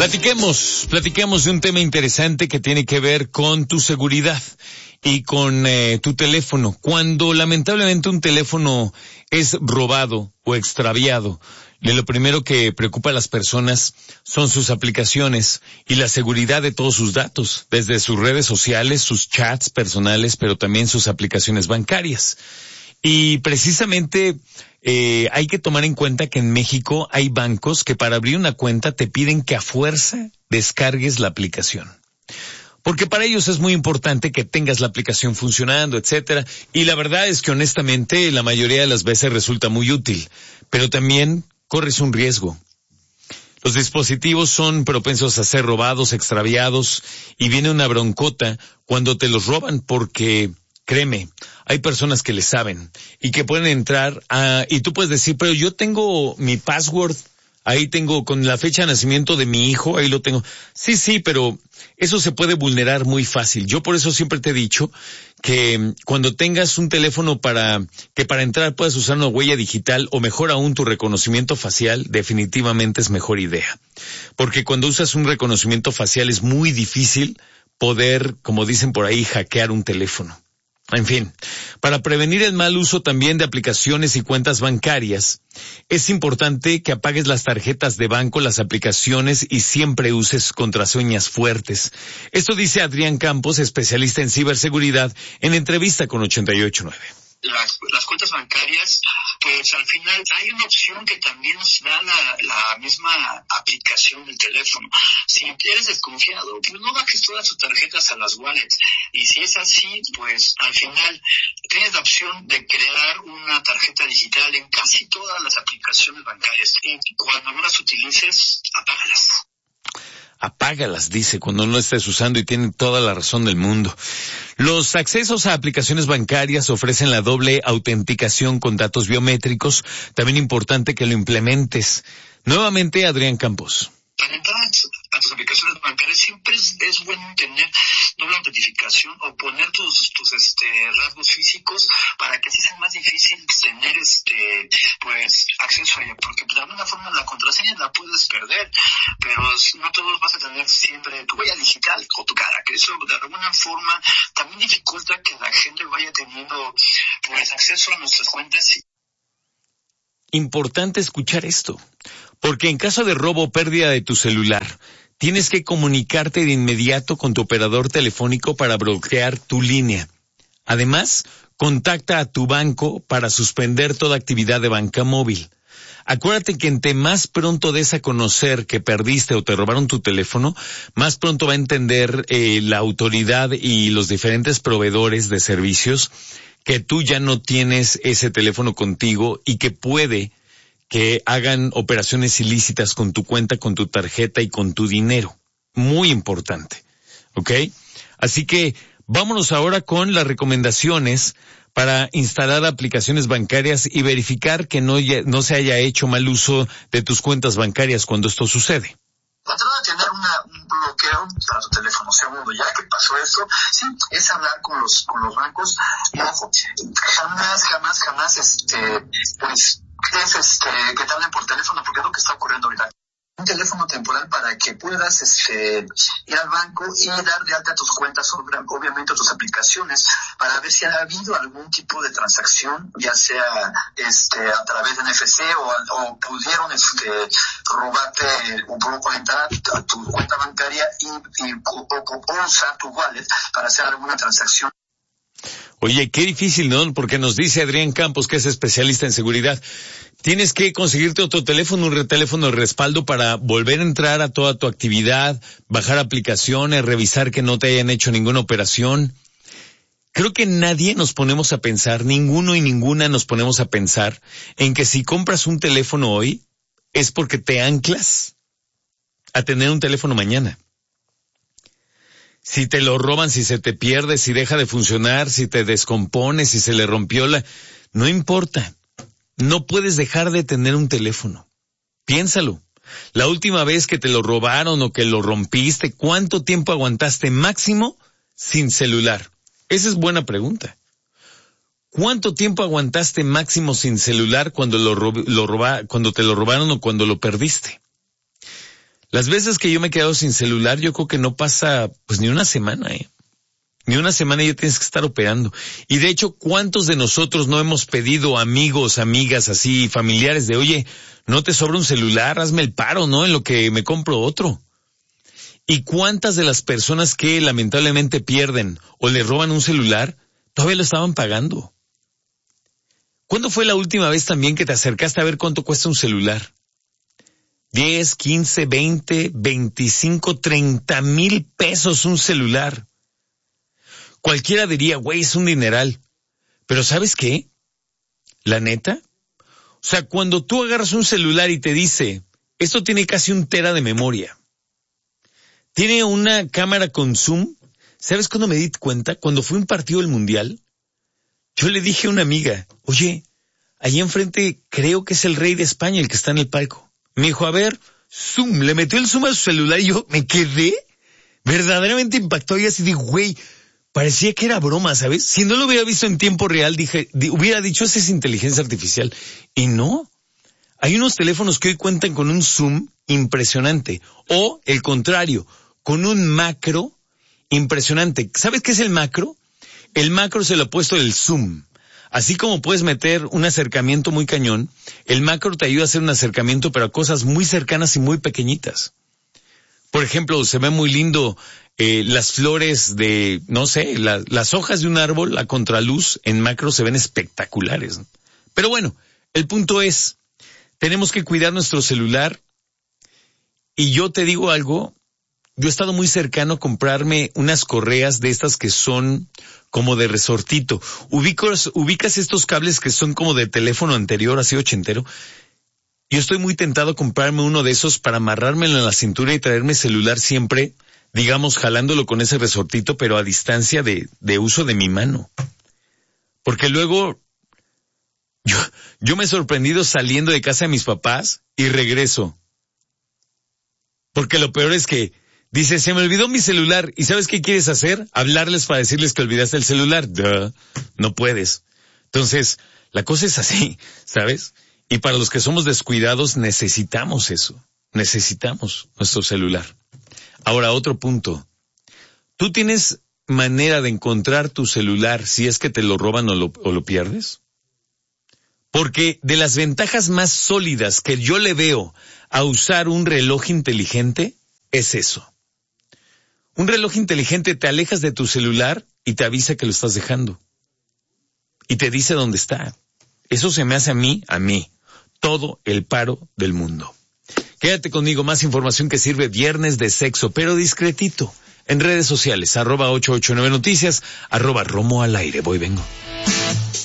Platiquemos de un tema interesante que tiene que ver con tu seguridad y con tu teléfono. Cuando lamentablemente un teléfono es robado o extraviado, lo primero que preocupa a las personas son sus aplicaciones y la seguridad de todos sus datos, desde sus redes sociales, sus chats personales, pero también sus aplicaciones bancarias. Y precisamente hay que tomar en cuenta que en México hay bancos que para abrir una cuenta te piden que a fuerza descargues la aplicación. Porque para ellos es muy importante que tengas la aplicación funcionando, etcétera. Y la verdad es que honestamente la mayoría de las veces resulta muy útil, pero también corres un riesgo. Los dispositivos son propensos a ser robados, extraviados, y viene una broncota cuando te los roban porque, créeme, hay personas que le saben y que pueden entrar y tú puedes decir, pero yo tengo mi password, ahí tengo con la fecha de nacimiento de mi hijo, ahí lo tengo. Sí, pero eso se puede vulnerar muy fácil. Yo por eso siempre te he dicho que cuando tengas un teléfono para entrar puedas usar una huella digital o mejor aún tu reconocimiento facial, definitivamente es mejor idea. Porque cuando usas un reconocimiento facial es muy difícil poder, como dicen por ahí, hackear un teléfono. En fin, para prevenir el mal uso también de aplicaciones y cuentas bancarias, es importante que apagues las tarjetas de banco, las aplicaciones y siempre uses contraseñas fuertes. Esto dice Adrián Campos, especialista en ciberseguridad, en entrevista con 88.9. Las cuentas bancarias, pues al final hay una opción que también nos da la misma aplicación del teléfono. Si eres desconfiado, pues no bajes todas tus tarjetas a las wallets. Y si es así, pues al final tienes la opción de crear una tarjeta digital en casi todas las aplicaciones bancarias. Y cuando no las utilices, apágalas. Apágalas, dice, cuando no estés usando, y tiene toda la razón del mundo. Los accesos a aplicaciones bancarias ofrecen la doble autenticación con datos biométricos. También importante que lo implementes. Nuevamente, Adrián Campos. Para entrar a tus aplicaciones bancarias siempre es bueno tener doble autentificación o poner tus rasgos físicos para que así sea más difícil tener pues acceso a ella, porque de alguna forma la contraseña la puedes perder, pero no todos vas a tener siempre tu huella digital o tu cara, que eso de alguna forma también dificulta que la gente vaya teniendo pues acceso a nuestras cuentas. Importante escuchar esto, porque en caso de robo o pérdida de tu celular, tienes que comunicarte de inmediato con tu operador telefónico para bloquear tu línea. Además, contacta a tu banco para suspender toda actividad de banca móvil. Acuérdate que entre más pronto des a conocer que perdiste o te robaron tu teléfono, más pronto va a entender la autoridad y los diferentes proveedores de servicios que tú ya no tienes ese teléfono contigo y que puede que hagan operaciones ilícitas con tu cuenta, con tu tarjeta y con tu dinero. Muy importante, ¿ok? Así que vámonos ahora con las recomendaciones para instalar aplicaciones bancarias y verificar que no se haya hecho mal uso de tus cuentas bancarias cuando esto sucede. Tratar de tener un bloqueo para tu teléfono. Segundo, ya que pasó esto, sí, es hablar con los bancos. Y ojo, jamás, pues, que te hablen por teléfono, porque es lo que está ocurriendo ahorita. Un teléfono temporal para que puedas ir al banco y dar de alta tus cuentas, obviamente tus aplicaciones, para ver si ha habido algún tipo de transacción, ya sea a través de NFC o pudieron robarte o entrar a tu cuenta bancaria o usar tu wallet para hacer alguna transacción. Oye, qué difícil, ¿no? Porque nos dice Adrián Campos, que es especialista en seguridad. Tienes que conseguirte otro teléfono, un teléfono de respaldo para volver a entrar a toda tu actividad, bajar aplicaciones, revisar que no te hayan hecho ninguna operación. Creo que nadie nos ponemos a pensar, ninguno y ninguna nos ponemos a pensar en que si compras un teléfono hoy, es porque te anclas a tener un teléfono mañana. Si te lo roban, si se te pierde, si deja de funcionar, si te descompone, si se le rompió no importa. No puedes dejar de tener un teléfono. Piénsalo. La última vez que te lo robaron o que lo rompiste, ¿cuánto tiempo aguantaste máximo sin celular? Esa es buena pregunta. ¿Cuánto tiempo aguantaste máximo sin celular cuando te lo robaron o cuando lo perdiste? Las veces que yo me he quedado sin celular, yo creo que no pasa pues ni una semana, Ni una semana ya tienes que estar operando. Y de hecho, ¿cuántos de nosotros no hemos pedido amigos, amigas, así, familiares de, oye, no te sobra un celular, hazme el paro, ¿no? En lo que me compro otro. ¿Y cuántas de las personas que lamentablemente pierden o le roban un celular, todavía lo estaban pagando? ¿Cuándo fue la última vez también que te acercaste a ver cuánto cuesta un celular? 10, 15, 20, 25, 30 mil pesos un celular. Cualquiera diría, güey, es un dineral. Pero ¿sabes qué? La neta. O sea, cuando tú agarras un celular y te dice, esto tiene casi 1 tera de memoria. Tiene una cámara con zoom. ¿Sabes cuándo me di cuenta? Cuando fue un partido del Mundial, yo le dije a una amiga, oye, allí enfrente creo que es el rey de España el que está en el palco. Me dijo, a ver, zoom. Le metió el zoom a su celular y yo me quedé verdaderamente impactado y así dije, güey, parecía que era broma, ¿sabes? Si no lo hubiera visto en tiempo real, hubiera dicho, esa es inteligencia artificial. Y no. Hay unos teléfonos que hoy cuentan con un zoom impresionante. O, el contrario, con un macro impresionante. ¿Sabes qué es el macro? El macro es el opuesto del zoom. Así como puedes meter un acercamiento muy cañón, el macro te ayuda a hacer un acercamiento, pero a cosas muy cercanas y muy pequeñitas. Por ejemplo, se ve muy lindo las flores de, no sé, las hojas de un árbol a contraluz en macro se ven espectaculares, ¿no? Pero bueno, el punto es, tenemos que cuidar nuestro celular. Y yo te digo algo, yo he estado muy cercano a comprarme unas correas de estas que son como de resortito. Ubicas estos cables que son como de teléfono anterior, así ochentero. Yo estoy muy tentado a comprarme uno de esos para amarrármelo en la cintura y traerme celular siempre, digamos, jalándolo con ese resortito, pero a distancia de uso de mi mano. Porque luego, yo me he sorprendido saliendo de casa de mis papás y regreso. Porque lo peor es que, dice, se me olvidó mi celular. ¿Y sabes qué quieres hacer? Hablarles para decirles que olvidaste el celular. Duh, no puedes. Entonces, la cosa es así, ¿sabes? Y para los que somos descuidados, necesitamos eso. Necesitamos nuestro celular. Ahora, otro punto. ¿Tú tienes manera de encontrar tu celular si es que te lo roban o lo pierdes? Porque de las ventajas más sólidas que yo le veo a usar un reloj inteligente, es eso. Un reloj inteligente te alejas de tu celular y te avisa que lo estás dejando. Y te dice dónde está. Eso se me hace a mí, todo el paro del mundo. Quédate conmigo, más información que sirve viernes de sexo, pero discretito. En redes sociales, @889noticias, @Romo al aire. Voy, vengo.